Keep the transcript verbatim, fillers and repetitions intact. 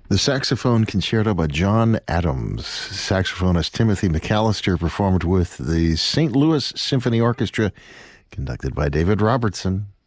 The Saxophone Concerto by John Adams. Saxophonist Timothy McAllister performed with the Saint Louis Symphony Orchestra, conducted by David Robertson.